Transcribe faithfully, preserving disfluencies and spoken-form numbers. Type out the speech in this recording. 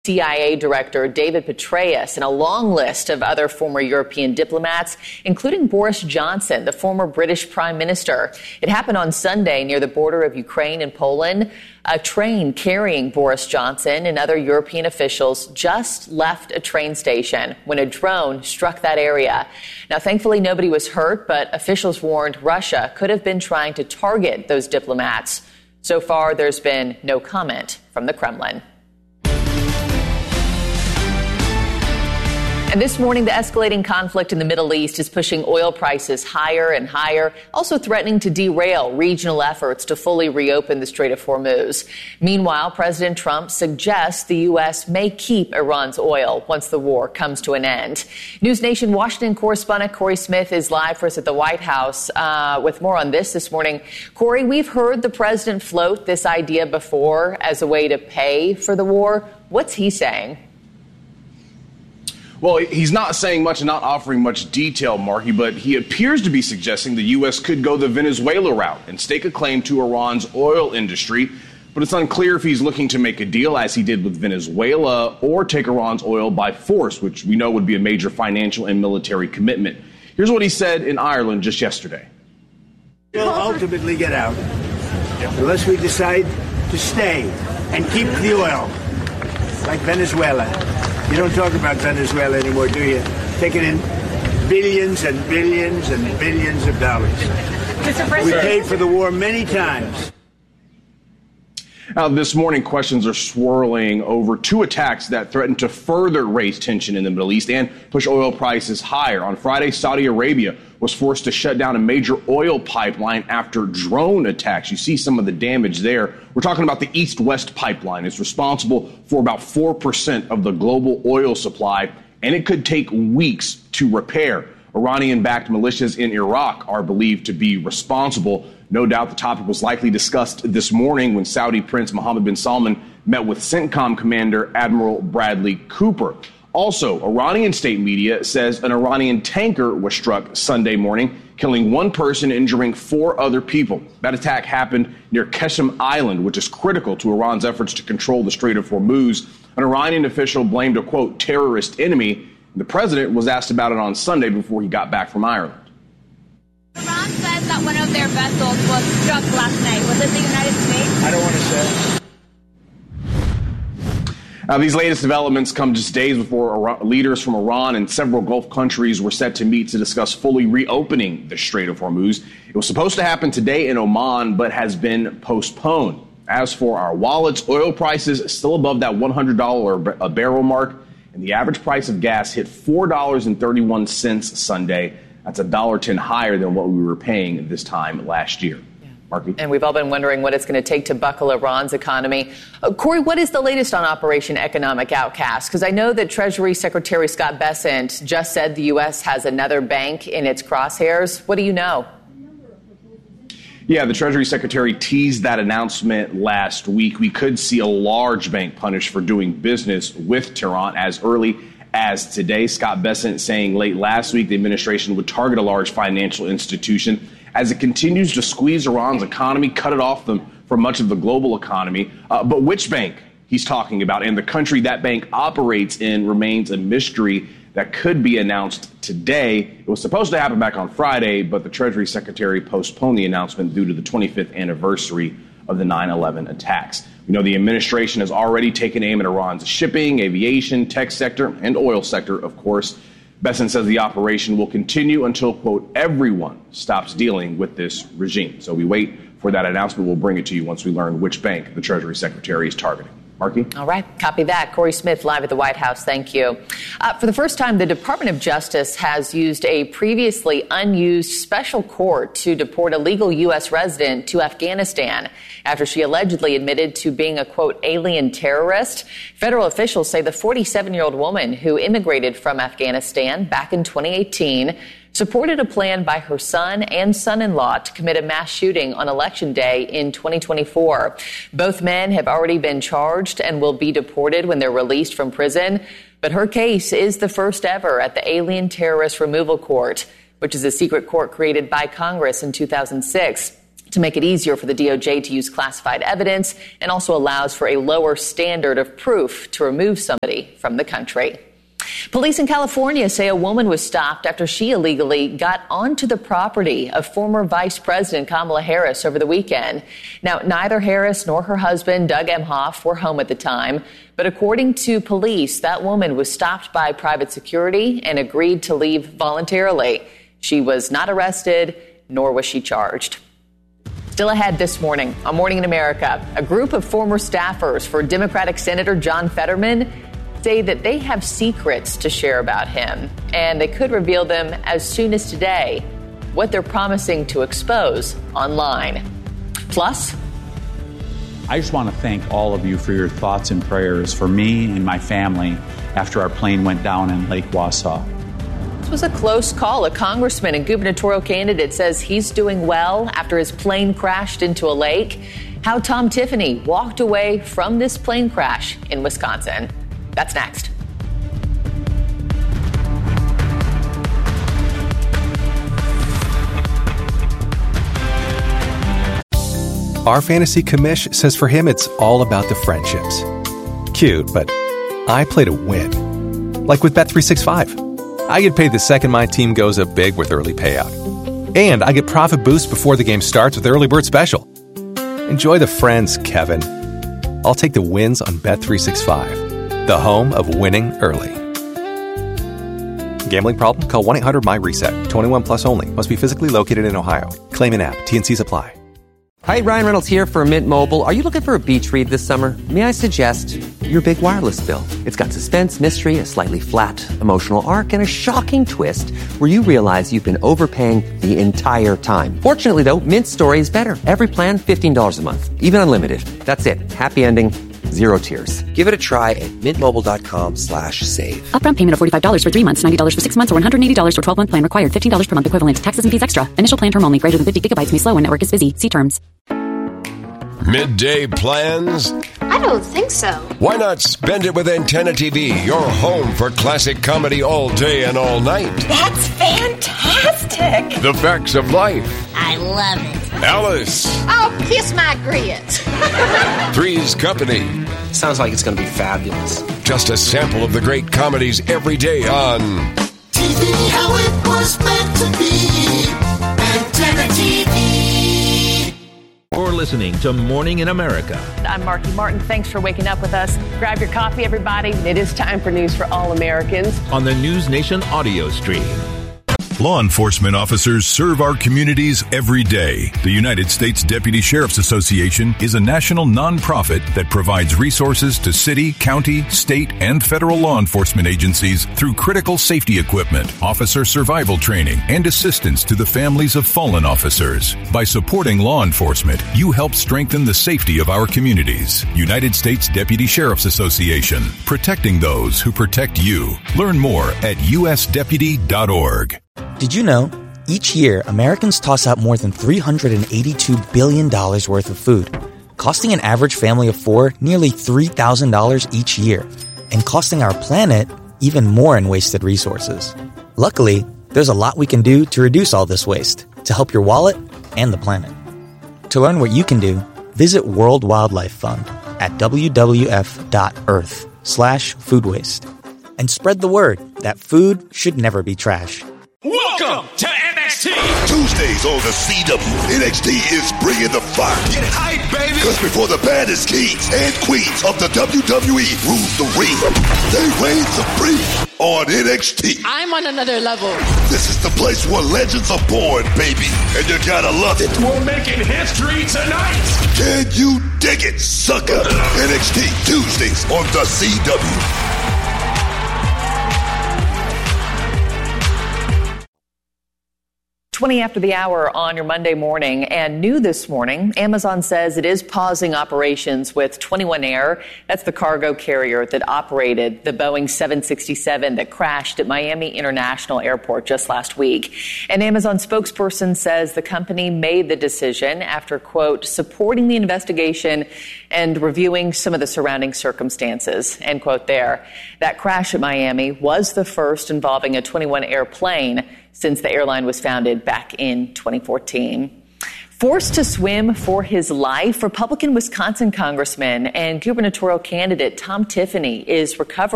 C I A Director David Petraeus and a long list of other former European diplomats, including Boris Johnson, the former British Prime Minister. It happened on Sunday near the border of Ukraine and Poland. A train carrying Boris Johnson and other European officials just left a train station when a drone struck that area. Now, thankfully, nobody was hurt, but officials warned Russia could have been trying to target those diplomats. So far, there's been no comment from the Kremlin. And this morning, the escalating conflict in the Middle East is pushing oil prices higher and higher, also threatening to derail regional efforts to fully reopen the Strait of Hormuz. Meanwhile, President Trump suggests the U S may keep Iran's oil once the war comes to an end. News Nation Washington correspondent Corey Smith is live for us at the White House uh, with more on this this morning. Corey, we've heard the president float this idea before as a way to pay for the war. What's he saying? Well, he's not saying much and not offering much detail, Marky, but he appears to be suggesting the U S could go the Venezuela route and stake a claim to Iran's oil industry. But it's unclear if he's looking to make a deal, as he did with Venezuela, or take Iran's oil by force, which we know would be a major financial and military commitment. Here's what he said in Ireland just yesterday. We'll ultimately get out unless we decide to stay and keep the oil, like Venezuela. You don't talk about Venezuela anymore, do you? Taking in billions and billions and billions of dollars. We paid for the war many times. Now, this morning, questions are swirling over two attacks that threaten to further raise tension in the Middle East and push oil prices higher. On Friday, Saudi Arabia was forced to shut down a major oil pipeline after drone attacks. You see some of the damage there. We're talking about the East-West pipeline. It's responsible for about four percent of the global oil supply, and it could take weeks to repair. Iranian-backed militias in Iraq are believed to be responsible. No doubt the topic was likely discussed this morning when Saudi Prince Mohammed bin Salman met with CENTCOM Commander Admiral Bradley Cooper. Also, Iranian state media says an Iranian tanker was struck Sunday morning, killing one person, injuring four other people. That attack happened near Qeshm Island, which is critical to Iran's efforts to control the Strait of Hormuz. An Iranian official blamed a, quote, terrorist enemy. The president was asked about it on Sunday before he got back from Ireland. Iran says that one of their vessels was struck last night. Was it the United States? I don't want to say. Now, these latest developments come just days before Iran, leaders from Iran and several Gulf countries were set to meet to discuss fully reopening the Strait of Hormuz. It was supposed to happen today in Oman, but has been postponed. As for our wallets, oil prices still above that one hundred dollars a barrel mark, and the average price of gas hit four dollars and thirty-one cents Sunday. That's one dollar ten higher than what we were paying this time last year. Yeah. Marky? And we've all been wondering what it's going to take to buckle Iran's economy. Uh, Corey, what is the latest on Operation Economic Outcast? Because I know that Treasury Secretary Scott Bessent just said the U S has another bank in its crosshairs. What do you know? Yeah, the Treasury Secretary teased that announcement last week. We could see a large bank punished for doing business with Tehran as early as today. Scott Bessent saying late last week the administration would target a large financial institution as it continues to squeeze Iran's economy, cut it off them from much of the global economy. Uh, but which bank he's talking about and the country that bank operates in remains a mystery that could be announced today. It was supposed to happen back on Friday, but the Treasury Secretary postponed the announcement due to the twenty-fifth anniversary of the nine eleven attacks. We know the administration has already taken aim at Iran's shipping, aviation, tech sector, and oil sector, of course. Bessent says the operation will continue until, quote, everyone stops dealing with this regime. So we wait for that announcement. We'll bring it to you once we learn which bank the Treasury Secretary is targeting. Marky? All right. Copy that. Corey Smith live at the White House. Thank you. Uh, for the first time, the Department of Justice has used a previously unused special court to deport a legal U S resident to Afghanistan after she allegedly admitted to being a, quote, alien terrorist. Federal officials say the forty-seven-year-old woman who immigrated from Afghanistan back in twenty eighteen supported a plan by her son and son-in-law to commit a mass shooting on Election Day in twenty twenty-four. Both men have already been charged and will be deported when they're released from prison. But her case is the first ever at the Alien Terrorist Removal Court, which is a secret court created by Congress in two thousand six. to make it easier for the D O J to use classified evidence, and also allows for a lower standard of proof to remove somebody from the country. Police in California say a woman was stopped after she illegally got onto the property of former Vice President Kamala Harris over the weekend. Now, neither Harris nor her husband, Doug Emhoff, were home at the time. But according to police, that woman was stopped by private security and agreed to leave voluntarily. She was not arrested, nor was she charged. Still ahead this morning on Morning in America, a group of former staffers for Democratic Senator John Fetterman say that they have secrets to share about him, and they could reveal them as soon as today, what they're promising to expose online. Plus, I just want to thank all of you for your thoughts and prayers for me and my family after our plane went down in Lake Wausau. This was a close call. A congressman and gubernatorial candidate says he's doing well after his plane crashed into a lake. How Tom Tiffany walked away from this plane crash in Wisconsin. That's next. Our fantasy commish says for him it's all about the friendships. Cute, but I play to win. Like with Bet three sixty-five. I get paid the second my team goes up big with early payout. And I get profit boost before the game starts with Early Bird Special. Enjoy the friends, Kevin. I'll take the wins on Bet three sixty-five. The home of winning early. Gambling problem? Call one eight hundred my reset. twenty-one plus only. Must be physically located in Ohio. Claim in app. T N Cs apply. Hi, Ryan Reynolds here for Mint Mobile. Are you looking for a beach read this summer? May I suggest your big wireless bill? It's got suspense, mystery, a slightly flat, emotional arc, and a shocking twist where you realize you've been overpaying the entire time. Fortunately, though, Mint's story is better. Every plan, fifteen dollars a month. Even unlimited. That's it. Happy ending. Zero tears. Give it a try at mintmobile.com slash save. Upfront payment of forty-five dollars for three months, ninety dollars for six months, or one hundred eighty dollars for twelve-month plan required. fifteen dollars per month equivalent. Taxes and fees extra. Initial plan term only. Greater than fifty gigabytes may slow when network is busy. See terms. Midday plans? I don't think so. Why not spend it with Antenna T V, your home for classic comedy all day and all night? That's fantastic. The Facts of Life. I love it. Alice. Oh, kiss my grits. Three's Company. Sounds like it's going to be fabulous. Just a sample of the great comedies every day on T V how it was meant to be. Antenna T V. You're listening to Morning in America. I'm Marky Martin. Thanks for waking up with us. Grab your coffee, everybody. It is time for News for All Americans on the News Nation audio stream. Law enforcement officers serve our communities every day. The United States Deputy Sheriff's Association is a national nonprofit that provides resources to city, county, state, and federal law enforcement agencies through critical safety equipment, officer survival training, and assistance to the families of fallen officers. By supporting law enforcement, you help strengthen the safety of our communities. United States Deputy Sheriff's Association, protecting those who protect you. Learn more at u s deputy dot org. Did you know, each year, Americans toss out more than three hundred eighty-two billion dollars worth of food, costing an average family of four nearly three thousand dollars each year, and costing our planet even more in wasted resources. Luckily, there's a lot we can do to reduce all this waste, to help your wallet and the planet. To learn what you can do, visit World Wildlife Fund at w w f dot earth slash food waste. And spread the word that food should never be trash. Welcome to N X T! Tuesdays on the C W, N X T is bringing the fire. Get hype, baby! Because before the baddest kings and queens of the W W E rule the ring, they reign supreme on N X T. I'm on another level. This is the place where legends are born, baby, and you gotta love it. We're making history tonight! Can you dig it, sucker? N X T, Tuesdays on the C W. twenty after the hour on your Monday morning, and new this morning, Amazon says it is pausing operations with twenty-one Air. That's the cargo carrier that operated the Boeing seven sixty-seven that crashed at Miami International Airport just last week. An Amazon spokesperson says the company made the decision after, quote, supporting the investigation and reviewing some of the surrounding circumstances, end quote there. That crash at Miami was the first involving a twenty-one Air plane since the airline was founded back in twenty fourteen. Forced to swim for his life, Republican Wisconsin Congressman and gubernatorial candidate Tom Tiffany is recovering.